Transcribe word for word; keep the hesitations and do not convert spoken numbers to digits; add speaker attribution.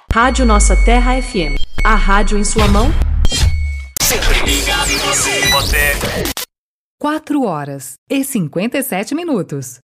Speaker 1: Rádio Nossa Terra F M. A rádio em sua mão.
Speaker 2: Sempre ligado em você. Você.
Speaker 3: quatro horas e cinquenta e sete minutos.